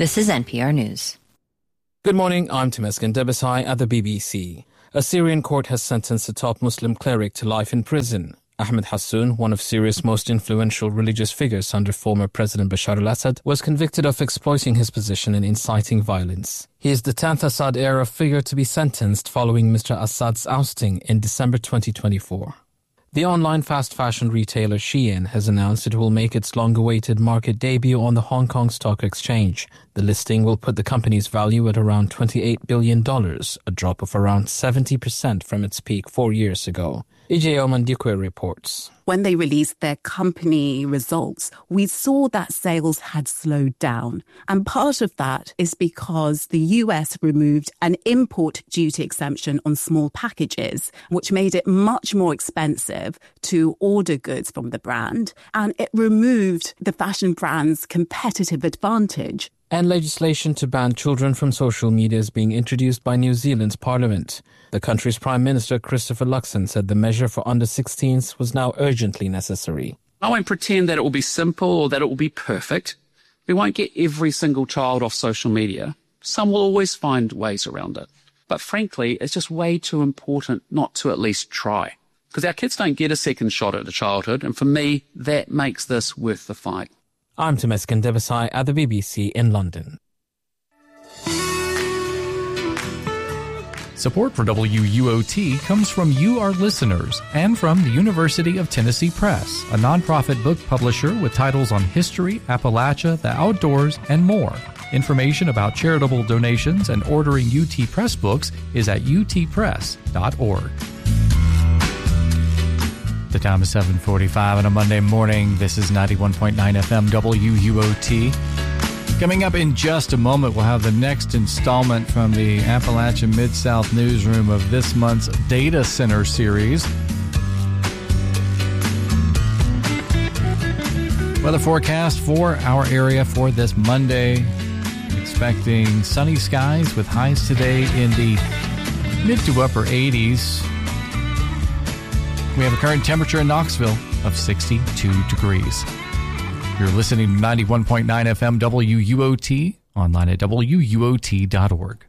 This is NPR News. Good morning, I'm Temesgen Debesai at the BBC. A Syrian court has sentenced a top Muslim cleric to life in prison. Ahmed Hassoun, one of Syria's most influential religious figures under former President Bashar al-Assad, was convicted of exploiting his position and inciting violence. He is the 10th Assad-era figure to be sentenced following Mr. Assad's ousting in December 2024. The online fast fashion retailer Shein has announced it will make its long-awaited market debut on the Hong Kong Stock Exchange. The listing will put the company's value at around $28 billion, a drop of around 70% from its peak 4 years ago. Ije Omandikwe reports. When they released their company results, we saw that sales had slowed down. And part of that is because the US removed an import duty exemption on small packages, which made it much more expensive to order goods from the brand. And it removed the fashion brand's competitive advantage. And legislation to ban children from social media is being introduced by New Zealand's parliament. The country's Prime Minister, Christopher Luxon, said the measure for under-16s was now urgently necessary. I won't pretend that it will be simple or that it will be perfect. We won't get every single child off social media. Some will always find ways around it. But frankly, it's just way too important not to at least try. Because our kids don't get a second shot at childhood, and for me, that makes this worth the fight. I'm Temesgen Debesai at the BBC in London. Support for WUOT comes from you, our listeners, and from the University of Tennessee Press, a nonprofit book publisher with titles on history, Appalachia, the outdoors, and more. Information about charitable donations and ordering UT Press books is at utpress.org. The time is 7:45 on a Monday morning. This is 91.9 FM WUOT. Coming up in just a moment, we'll have the next installment from the Appalachian Mid-South newsroom of this month's Data Center series. Weather forecast for our area for this Monday. Expecting sunny skies with highs today in the mid to upper 80s. We have a current temperature in Knoxville of 62 degrees. You're listening to 91.9 FM WUOT, online at WUOT.org.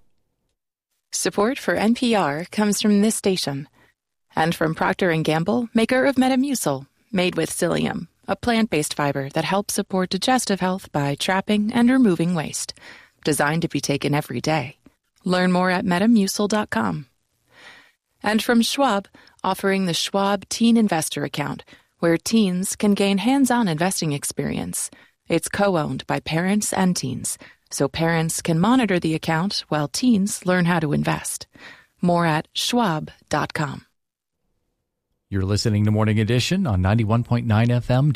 Support for NPR comes from this station and from Procter & Gamble, maker of Metamucil, made with psyllium, a plant-based fiber that helps support digestive health by trapping and removing waste. Designed to be taken every day. Learn more at Metamucil.com. And from Schwab, offering the Schwab Teen Investor Account, where teens can gain hands-on investing experience. It's co-owned by parents and teens, so parents can monitor the account while teens learn how to invest. More at schwab.com. You're listening to Morning Edition on 91.9 FM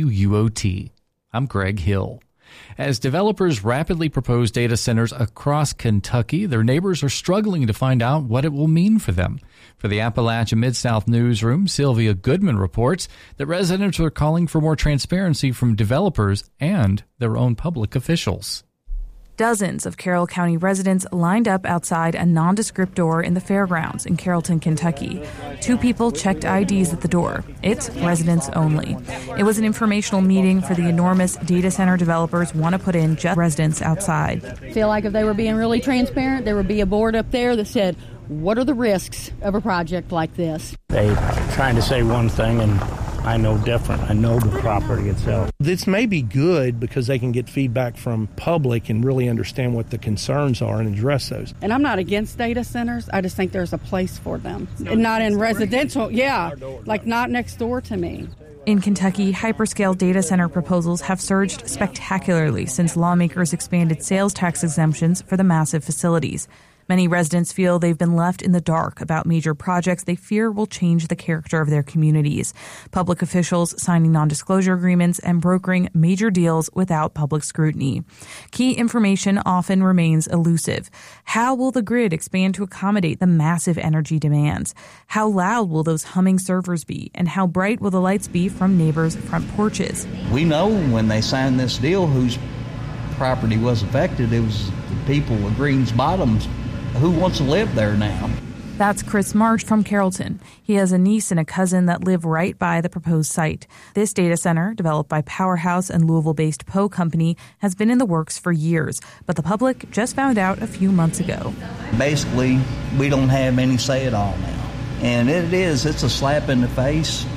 WUOT. I'm Greg Hill. As developers rapidly propose data centers across Kentucky, their neighbors are struggling to find out what it will mean for them. For the Appalachian Mid-South newsroom, Sylvia Goodman reports that residents are calling for more transparency from developers and their own public officials. Dozens of Carroll County residents lined up outside a nondescript door in the fairgrounds in Carrollton, Kentucky. 2 people checked IDs at the door. It's residents only. It was an informational meeting for the enormous data center developers want to put in just residents outside. I feel like if they were being really transparent, there would be a board up there that said, what are the risks of a project like this? They're trying to say one thing and I know different. I know the property itself. This may be good because they can get feedback from public and really understand what the concerns are and address those. And I'm not against data centers. I just think there's a place for them. And not in residential. Yeah, like not next door to me. In Kentucky, hyperscale data center proposals have surged spectacularly since lawmakers expanded sales tax exemptions for the massive facilities. Many residents feel they've been left in the dark about major projects they fear will change the character of their communities. Public officials signing non-disclosure agreements and brokering major deals without public scrutiny. Key information often remains elusive. How will the grid expand to accommodate the massive energy demands? How loud will those humming servers be? And how bright will the lights be from neighbors' front porches? We know when they signed this deal whose property was affected. It was the people of Greens Bottoms. Who wants to live there now? That's Chris March from Carrollton. He has a niece and a cousin that live right by the proposed site. This data center, developed by Powerhouse and Louisville-based Poe Company, has been in the works for years, but the public just found out a few months ago. Basically, we don't have any say at all now. And it's a slap in the face